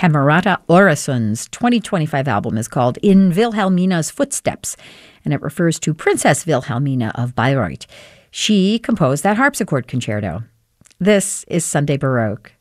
Camerata Orasund's 2025 album is called In Wilhelmina's Footsteps, and it refers to Princess Wilhelmina of Bayreuth. She composed that harpsichord concerto. This is Sunday Baroque.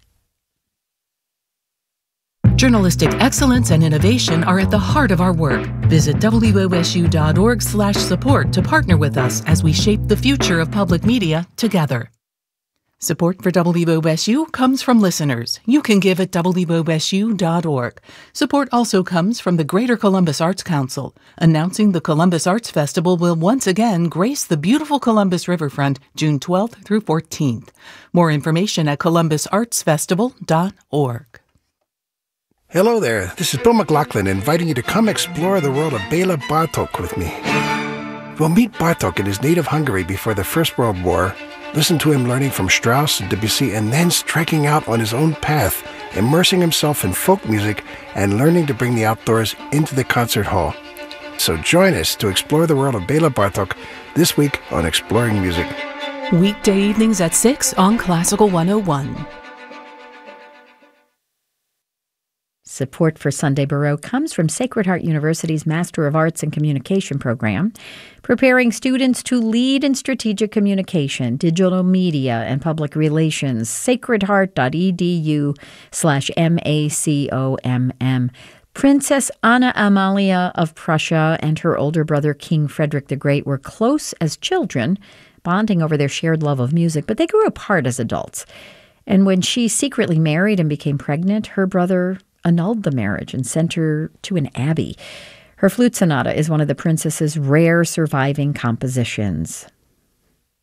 Journalistic excellence and innovation are at the heart of our work. Visit wosu.org/support to partner with us as we shape the future of public media together. Support for WOSU comes from listeners. You can give at wosu.org. Support also comes from the Greater Columbus Arts Council, announcing the Columbus Arts Festival will once again grace the beautiful Columbus Riverfront June 12th through 14th. More information at columbusartsfestival.org. Hello there, this is Bill McLaughlin inviting you to come explore the world of Bela Bartok with me. We'll meet Bartok in his native Hungary before the First World War, listen to him learning from Strauss and Debussy, and then striking out on his own path, immersing himself in folk music and learning to bring the outdoors into the concert hall. So join us to explore the world of Bela Bartok this week on Exploring Music. Weekday evenings at 6 on Classical 101. Support for Sunday Baroque comes from Sacred Heart University's Master of Arts in Communication program, preparing students to lead in strategic communication, digital media, and public relations. sacredheart.edu/MACOMM. Princess Anna Amalia of Prussia and her older brother King Frederick the Great were close as children, bonding over their shared love of music, but they grew apart as adults. And when she secretly married and became pregnant, her brother annulled the marriage and sent her to an abbey. Her flute sonata is one of the princess's rare surviving compositions.